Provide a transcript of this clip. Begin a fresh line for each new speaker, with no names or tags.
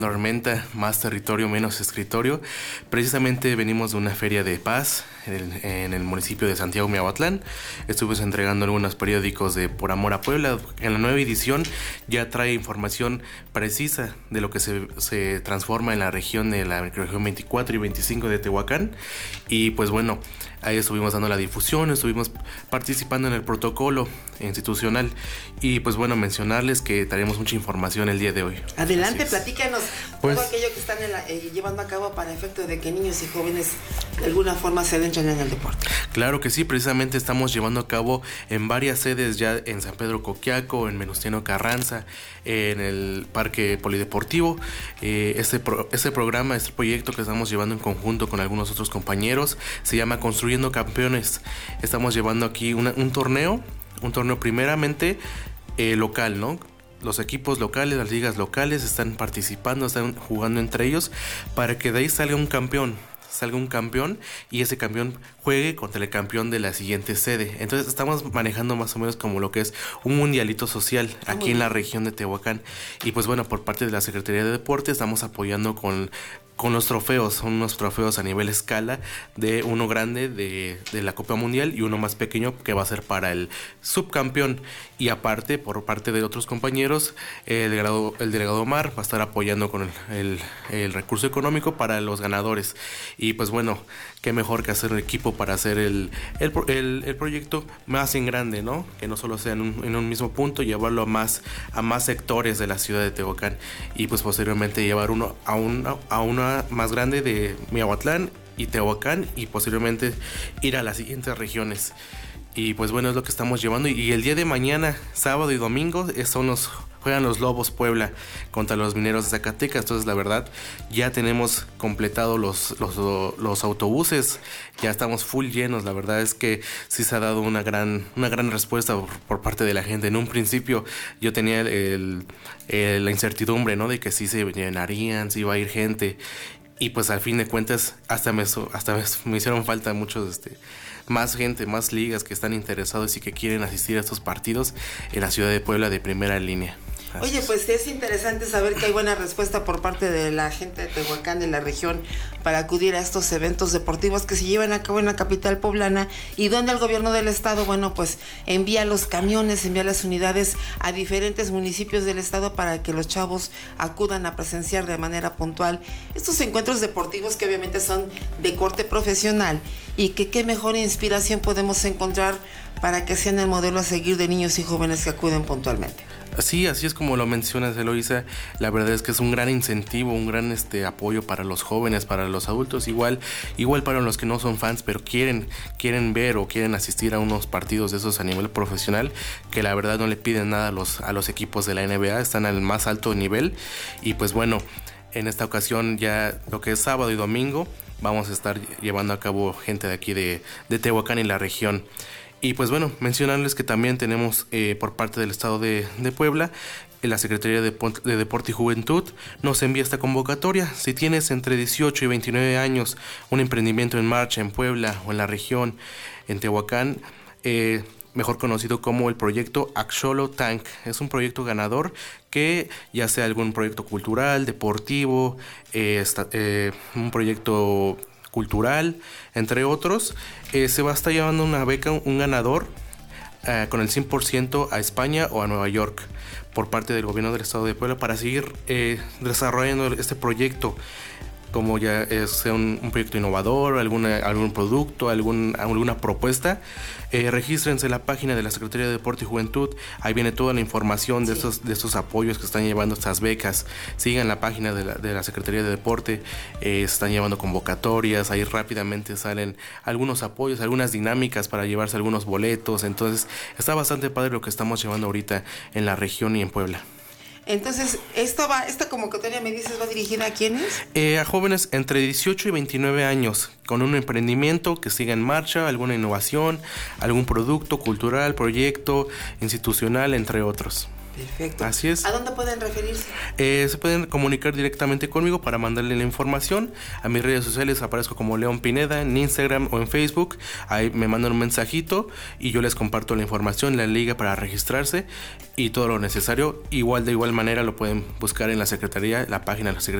Tormenta, más territorio, menos escritorio. Precisamente venimos de una feria de paz en el municipio de Santiago Miahuatlán. Estuvimos entregando algunos periódicos de Por Amor a Puebla. En la nueva edición ya trae información precisa de lo que se transforma en la región de la microrregión 24 y 25 de Tehuacán. Y pues bueno, ahí estuvimos dando la difusión, estuvimos participando en el protocolo institucional y pues bueno, mencionarles que traemos mucha información el día de hoy.
Adelante, platícanos
pues,
todo aquello que están llevando a cabo para efecto de que niños y jóvenes de alguna forma se adentren en el deporte.
Claro que sí, precisamente estamos llevando a cabo en varias sedes ya en San Pedro Coquiaco, en Venustiano Carranza, en el Parque Polideportivo. Este programa, este proyecto que estamos llevando en conjunto con algunos otros compañeros se llama Construyendo Campeones. Estamos llevando aquí un torneo primeramente local, ¿no? Los equipos locales, las ligas locales están participando, están jugando entre ellos para que de ahí salga un campeón y ese campeón juegue contra el campeón de la siguiente sede. Entonces estamos manejando más o menos como lo que es un mundialito social aquí en la región de Tehuacán. Y pues bueno, por parte de la Secretaría de Deportes estamos apoyando con los trofeos. Son unos trofeos a nivel escala, de uno grande de la Copa Mundial y uno más pequeño que va a ser para el subcampeón. Y aparte, por parte de otros compañeros, el delegado Omar va a estar apoyando con el recurso económico para los ganadores. Y pues bueno, qué mejor que hacer un equipo para hacer el proyecto más en grande, ¿no? Que no solo sea en un mismo punto, llevarlo a más sectores de la ciudad de Tehuacán y pues posteriormente llevar uno a una más grande de Miahuatlán y Tehuacán y posteriormente ir a las siguientes regiones. Y pues bueno, es lo que estamos llevando. Y el día de mañana, sábado y domingo, juegan los Lobos Puebla contra los Mineros de Zacatecas. Entonces la verdad, ya tenemos completado los autobuses, ya estamos full llenos. La verdad es que sí se ha dado una gran respuesta por parte de la gente. En un principio yo tenía la incertidumbre, ¿no? De que sí se llenarían, sí iba a ir gente. Y pues al fin de cuentas hasta me hicieron falta muchos más gente, más ligas que están interesados y que quieren asistir a estos partidos en la ciudad de Puebla de primera línea.
Oye, pues es interesante saber que hay buena respuesta por parte de la gente de Tehuacán, de la región, para acudir a estos eventos deportivos que se llevan a cabo en la capital poblana y donde el gobierno del estado, bueno, pues envía los camiones, envía las unidades a diferentes municipios del estado para que los chavos acudan a presenciar de manera puntual estos encuentros deportivos que obviamente son de corte profesional y que qué mejor inspiración podemos encontrar para que sean el modelo a seguir de niños y jóvenes que acuden puntualmente.
Sí, así es como lo mencionas, Eloisa. La verdad es que es un gran incentivo, un gran apoyo para los jóvenes, para los adultos, igual para los que no son fans, pero quieren ver o quieren asistir a unos partidos de esos a nivel profesional, que la verdad no le piden nada a los equipos de la NBA, están al más alto nivel. Y pues bueno, en esta ocasión ya lo que es sábado y domingo vamos a estar llevando a cabo gente de aquí de Tehuacán y la región. Y pues bueno, mencionarles que también tenemos por parte del estado de Puebla, la Secretaría de Deporte y Juventud nos envía esta convocatoria. Si tienes entre 18 y 29 años un emprendimiento en marcha en Puebla o en la región, en Tehuacán, mejor conocido como el proyecto Axolo Tank. Es un proyecto ganador que ya sea algún proyecto cultural, deportivo, un proyecto cultural, entre otros, se va a estar llevando una beca, un ganador con el 100% a España o a Nueva York por parte del gobierno del estado de Puebla para seguir desarrollando este proyecto, como ya sea un proyecto innovador, algún producto, alguna propuesta. Regístrense en la página de la Secretaría de Deporte y Juventud, ahí viene toda la información de estos apoyos que están llevando estas becas. Sigan la página de la Secretaría de Deporte, están llevando convocatorias, ahí rápidamente salen algunos apoyos, algunas dinámicas para llevarse algunos boletos. Entonces está bastante padre lo que estamos llevando ahorita en la región y en Puebla.
Entonces, esta convocatoria, me dices, ¿va dirigida a quiénes?
A jóvenes entre 18 y 29 años, con un emprendimiento que siga en marcha, alguna innovación, algún producto cultural, proyecto institucional, entre otros.
Perfecto.
Así es.
¿A dónde pueden referirse?
Se pueden comunicar directamente conmigo para mandarle la información. A mis redes sociales aparezco como León Pineda en Instagram o en Facebook. Ahí me mandan un mensajito y yo les comparto la información, la liga para registrarse y todo lo necesario. De igual manera lo pueden buscar en la Secretaría, la página de la Secretaría